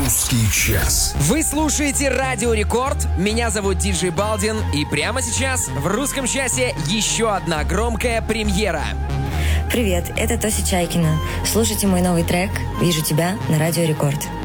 Русский час. Вы слушаете Радио Рекорд. Меня зовут Диджей Балдин. И прямо сейчас в русском часе еще одна громкая премьера. Привет, это Тося Чайкина. Слушайте мой новый трек «Вижу тебя» на Радио Рекорд.